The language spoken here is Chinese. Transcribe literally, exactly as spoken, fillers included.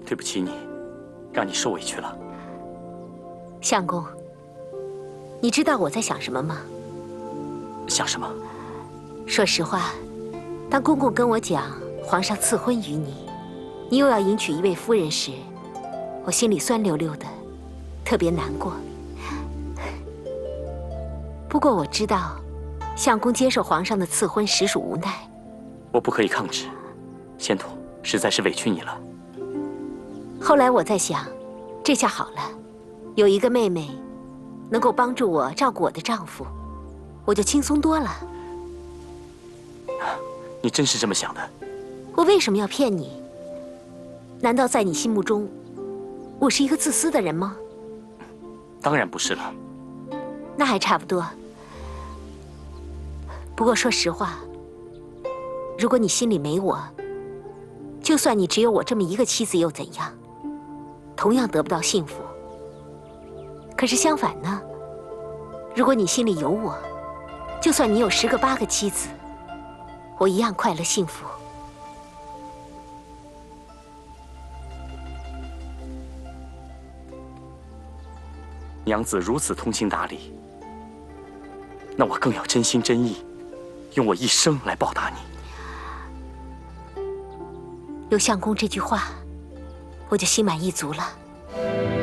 对不起你，让你受委屈了。 相公，你知道我在想什么吗？ 想什么？ 说实话，当公公跟我讲皇上赐婚于你，你又要迎娶一位夫人时，我心里酸溜溜的，特别难过。不过我知道，相公接受皇上的赐婚实属无奈。 我不可以抗旨，仙童实在是委屈你了。 后来我在想，这下好了，有一个妹妹能够帮助我照顾我的丈夫，我就轻松多了。 你真是这么想的？ 我为什么要骗你？难道在你心目中，我是一个自私的人吗？ 当然不是了。 那还差不多。不过说实话，如果你心里没我，就算你只有我这么一个妻子又怎样？同样得不到幸福。可是相反呢，如果你心里有我，就算你有十个八个妻子，我一样快乐幸福。 娘子如此通情达理，那我更要真心真意，用我一生来报答你。 有相公这句话，我就心满意足了。